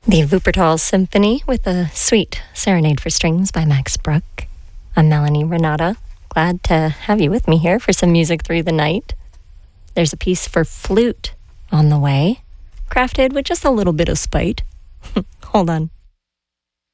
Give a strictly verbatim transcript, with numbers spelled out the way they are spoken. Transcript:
The Wuppertal Symphony with a sweet serenade for strings by Max Bruch. I'm Melanie Renata. Glad to have you with me here for some music through the night. There's a piece for flute on the way, crafted with just a little bit of spite. Hold on.